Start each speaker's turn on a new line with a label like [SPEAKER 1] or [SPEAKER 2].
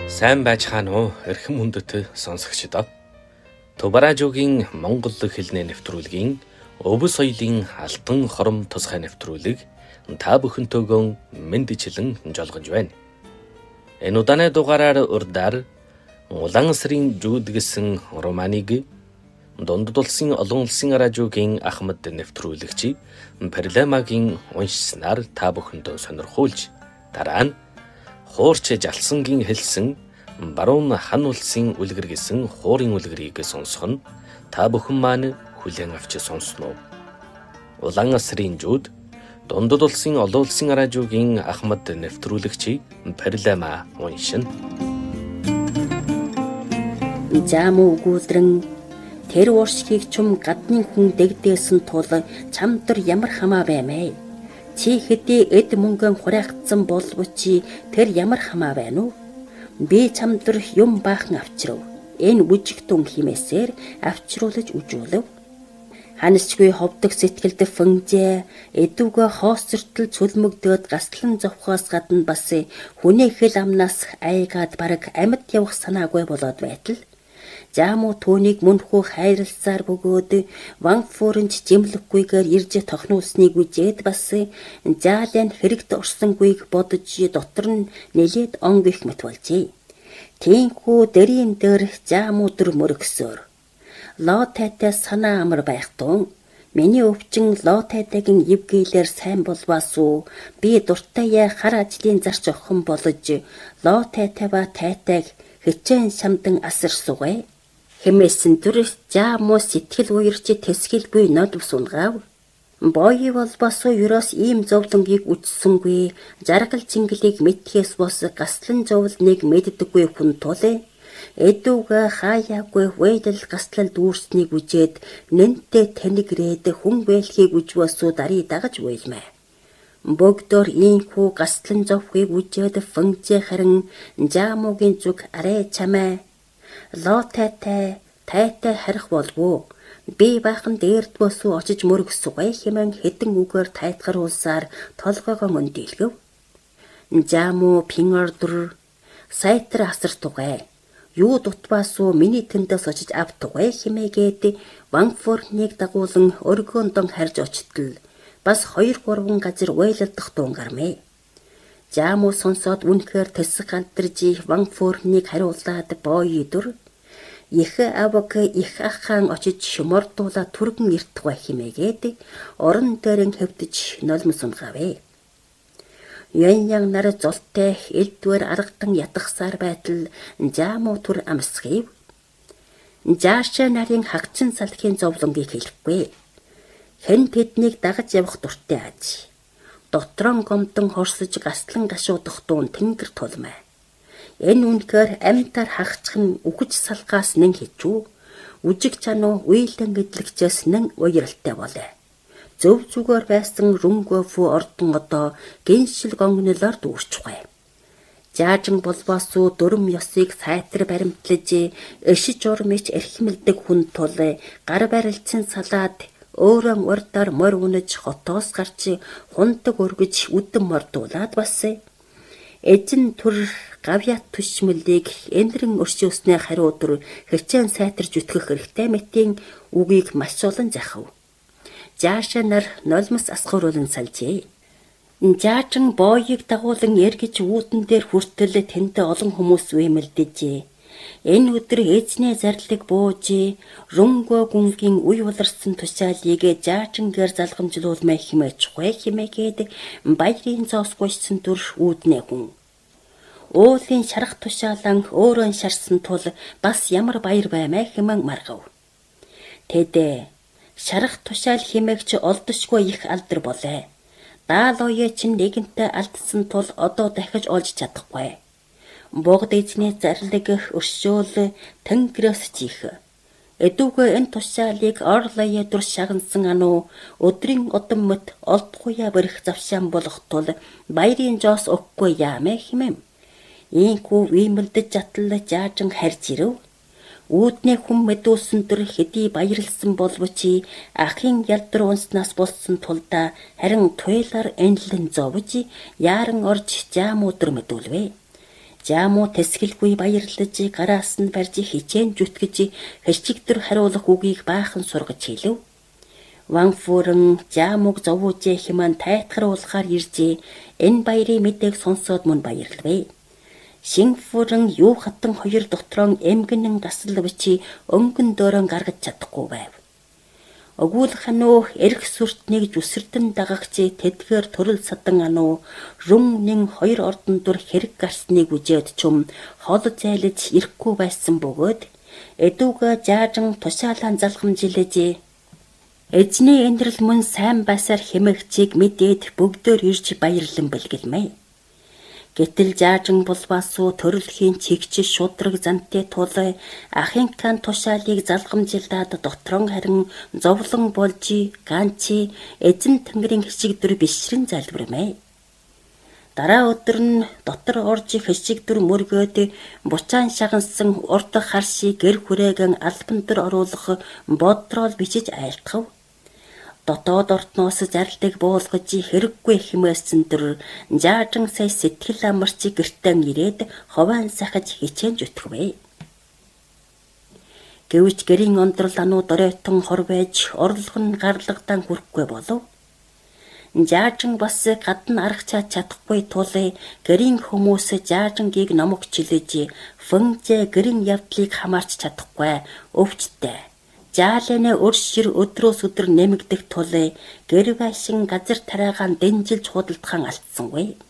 [SPEAKER 1] Сайн байцгаана уу эрхэм хүндэт сонсогчдоо. Тубаражуугийн Монгол хэлний нэвтрүүлгийн Өв соёлын алтан хором тусгай нэвтрүүлэг та бүхэнтэйгөө мэндчилэн жолгож байна. Энэ удааны дугаараар урдаар Улаан сарын жууд гэсэн романыг Дундад улсын олон улсын радиогийн Ахмад нэвтрүүлэгч Парламагийн уншснаар та бүхэндээ сонирхуулж дараа нь Хуурч жалсангийн хэлсэн баруун хан улсын үлгэр гэсэн хуурын үлгэрийг сонсох нь та бүхэн маань хүлээн авч сонсноо. Улаан сарын жууд Дундад улсын олон улсын радиогийн Ахмад нэвтрүүлэгч Парлама уншина.
[SPEAKER 2] Жамуу гүйлрэн тэр ууршгийг чум гадны хүн дэгдээсэн тул чамдар ямар хамаа баймэ? Чи хэдий эд мөнгөн хураагдсан боловч тэр ямар хамаа байна уу? Би чамдар юм баахан авчрав. Энэ бүжигтун химээсээр авчруулж үжүүлв. Ханасчгүй ховдог сэтгэлд фэнжээ эдүгэ хоосцортол цөлмөгдөөд гаслан зовхоос гадна бас хүний хэл амнаас айгаад бараг амьд явах санаагүй болоод байтал Жамуу түүнийг мөнхөө хайрласаар бөгөөд Ванфуурынч жимлэхгүйгээр ирж тохнуулсныг үжээд бас жаалын хэрэгт орсонгүйг бодож дотор нь нэлээд онг их мэт болжээ. Тийхүү дэрийн дээр Жамуу дөр мөргсөөр. Лотайтай санаа амар байх тун. Миний өвчин Лотайтайгийн евгээлэр сайн болваасуу би дуртай хар ажлын зарч охин болж Лотайтайва тайтайг хичээн самдан асар сугай. Хэмээсэн түр Жамуу сэтгэл уярч тэсгэлгүй нодв сунгав. Боёй болбосоо юроос ийм зовлонгийг үтсэнгүй жаргал цингэлийг мэдхээс бос гаслан зовлныг мэддэггүй хүн тулээ. Эдүүгээ хаяагүй вэйлэл гаслал дүүрснийг үжээд нэнтэй танигрээд хүн байлхийг үжвэсүү дарий дагаж уйлмаа. Богдоор ийхүү гаслан зовхыг үжээд фэнжээ харин Жамуугийн зүг арай чамаа. Лотайтай тайтай харих болвоо. Би баахан дээрдвэсүү очиж мөргсүгэй хэмээн хэдэн үгээр тайтгаруулсаар толгойгоо өндийлгэв. Жамуу пингордур сайтар асар тугай. Юу дутбаасуу миний тэндээс очиж автугай хэмээгээд Ванфуурныг дагуулan өргөөндөн харж очтол бас 2-3 газар уйлалдах дуунгармэ. Жамуу сонсоод үнэхээр тэсэг галдарж Ванфуурныг хариулаад боёйдур их аваг их ахаан очиж шумордуула түргэн иртгвэ хэмээгээд орон дээрэн хэвдэж нулимс унгавэ. Яньян нар золтой элдвэр аргатан ятгсаар байтал Жамуу түр амсгив. Жаашаа нарын хагчин салхийн зовлонгийг хэлэхгүй. Хэн тэднийг дагаж явах дуртай аж. Дотрон гомдон хорсож гаслан гашуудах дуун тэнгэр тулмаа. Энэ үнэхээр амьтаар хагчих нь үгэж салгаас нэн хичүү. Үжиг чануу уйлан гэдлэгчээс нэн уяралтай болоо. Зөв зүгээр байсан рүнгөө фүү ордон одоо гиншил гонгнолоор дүүрчихвэ. Жаажин болбоосуу дөрөм ёсыг сайтар баримтлаж эшиж урмич эрхмэлдэг хүн тул гар барилцсан салаад өөрөн урдаар морь унаж хотоос гарч хундаг өргөж үдэн мордуулаад басээ. Эзэн түр гавьяат түшмэлийг эндрэн өршөөснээ хариу түр хичээн сайтарж үтгэх хэрэгтэй мэтийн үгийг маш олон захив. Жаашаа нар нулимс асгууруулан салжээ. Жаажин боёйг дагуулan эргэж үүдэн дээр хүртэл тэнд олон хүмүүс үемэлдэж. Энэ өдөр эзний зарлиг бууж рөнгөө гүнгийн үе уларсан тушаалыг жаажингээр залгамжлуулмай хэмээч хвэ хэмээгээд баярын зоос гуйсан түр үүднээ хүн. Уулын шарах тушаалан өөрөө шарсан тул бас ямар баяр баймаа хэмээн маргав. Тэдэ шарах тушаал хэмээгч олдошгүй их алдар болоо. Даал оёо чин нэгэнтээ алдсан тул одоо дахиж олж чадахгүй. Богд эзний зарлиг өршөөл тэнгэрээс чих. Эдүүгээ энэ тушаалыг орлоё дур шагнасан ануу өдрийн одон мэт олдгоя бэрх завшаан болох тул баярын жоос өгөхгүй яамэ хэмэм. Ийхүү вимэлдэж жатал жаажин харж ирэв. Үүдний хүн мэдүүлсэн төр хэдий баярлсан боловч ахын ялдар унснаас болсон тулда харин туйлаар энлэн зовж яаран орж Жамуу дөр мэдүүлвэ. Жаамо тэсгэлгүй баярлаж гараас нь барьж хичээн зүтгэж хэрчигдэр хариулах үгийг баахан сургаж хэлв. Ванфуран жаамог зовууж хэмээн тайтгаруулахаар иржээ. Энэ баярын мэдээг сонсоод мөн баярлавэ. Шингфуран юу хатан хоёр дотроо эмгэнэн гасал бичи өнгөн дөөрөн гаргаж чадахгүй байв. Өгүүлэх ануу эрх сүртнийг зүсэрдэн дагагч тэдгээр төрөл садан ануу рүмнэн хоёр ордон дур хэрэг гарсныг үжээд чум хол зайлж ирэхгүй байсан бөгөөд эдүүгээ жаажин тушаалаан залхамжилж эзний эндрэл мөн сайн байсаар хэмэгчийг мэдээд бүгдээр ирж баярлан бэлгэлмэ. Гэтэл жаажин булбаасуу төрөлхийн чигч шудраг зантай тул ахинкан тушаалыг залгамжилдаад дотрон харин зовлон болж ганчи эзэн тэнгэрийн хичигдүр бишрэн залбирмэ. Дараа өдөр нь дотор орж хичигдүр мөргөөд бучаан шагансан урд харши гэр хүрээгэн албан дөр оруулах бодроол бичиж айлтгав. Дотоод ортноос зарладаг буулгаж хэрэггүй хэмээсэн дөр жаажин сая сэтгэл амарч гэртэн ирээд ховаан сахаж хичээн зүтгэвэ. Гэвч гэрийн ондрол ануу доройтон хор байж орлого нь гарлагдан хүрэхгүй болов. Жаажин бас гадна аргачаад чадахгүй тул гэрийн хүмүүс жаажингийг номогчлж фэнжэ гэрийн явдлыг хамаарч чадахгүй өвчтэй. Жаалэнэ өршир өдрөөс өдөр нэмэгдэх тул гэр байшин газар тариагаан дэнжилж худалдахан алдсангүй.